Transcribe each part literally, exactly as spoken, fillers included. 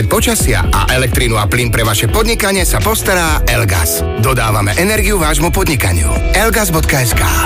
Počasia a elektrínu a plyn pre vaše podnikanie sa postará Elgas. Dodávame energiu vášmu podnikaniu. elgas bodka es ká.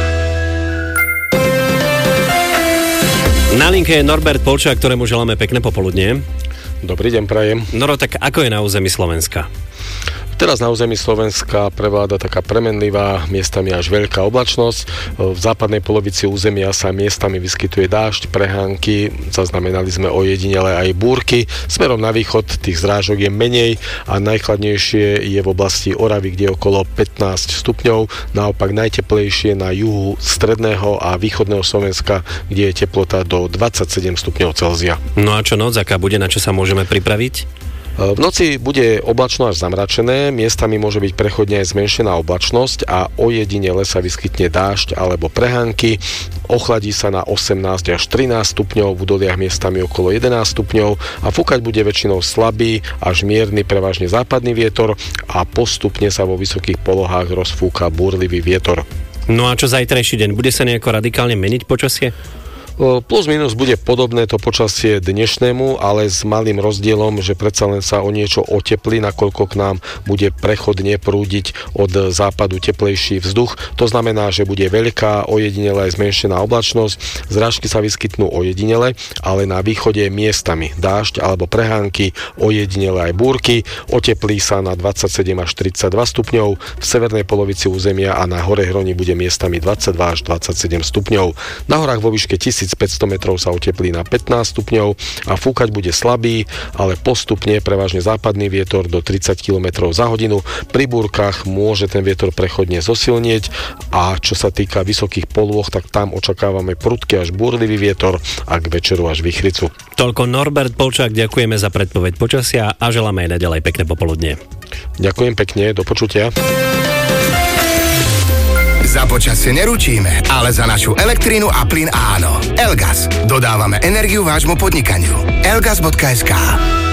Na linke je Norbert Polčák, ktorému želáme pekné popoludnie. Dobrý deň, prajem. Noro, tak ako je na území Slovenska? Teraz na území Slovenska prevláda taká premenlivá, miestami až veľká oblačnosť. V západnej polovici územia sa miestami vyskytuje dážď, prehánky, zaznamenali sme ojedinele aj búrky. Smerom na východ tých zrážok je menej a najchladnejšie je v oblasti Oravy, kde je okolo pätnásť stupňov. Naopak najteplejšie na juhu stredného a východného Slovenska, kde je teplota do dvadsaťsedem stupňov Celzia. No a čo noc, aká bude, na čo sa môžeme pripraviť? V noci bude oblačno až zamračené, miestami môže byť prechodne aj zmenšená oblačnosť a ojedinele sa vyskytne dážď alebo prehánky. Ochladí sa na osemnásť až trinásť stupňov, v údoliach miestami okolo jedenásť stupňov a fúkať bude väčšinou slabý až mierny prevažne západný vietor a postupne sa vo vysokých polohách rozfúka búrlivý vietor. No a čo zajtrajší deň? Bude sa nejako radikálne meniť počasie? Plus minus bude podobné to počasie dnešnému, ale s malým rozdielom, že predsa len sa o niečo oteplí, nakoľko k nám bude prechodne prúdiť od západu teplejší vzduch. To znamená, že bude veľká, ojedinele aj zmenšená oblačnosť. Zrážky sa vyskytnú ojedinele, ale na východe miestami dážď alebo prehánky, ojedinele aj búrky. Oteplí sa na dvadsaťsedem až tridsaťdva stupňov. V severnej polovici územia a na hore hroni bude miestami dvadsaťdva až dvadsaťsedem stupňov. Na horách vo výške tisícpäťsto metrov sa oteplí na pätnásť stupňov a fúkať bude slabý, ale postupne prevažne západný vietor do tridsať kilometrov za hodinu. Pri búrkach môže ten vietor prechodne zosilnieť a čo sa týka vysokých polôch, tak tam očakávame prudký až búrlivý vietor a k večeru až vichricu. Toľko Norbert Polčák, ďakujeme za predpoveď počasia a želáme aj naďalej pekné popoludnie. Ďakujem pekne, do počutia. Za počasie neručíme, ale za našu elektrínu a plyn áno. Elgas. Dodávame energiu vášmu podnikaniu. elgas bodka es ká.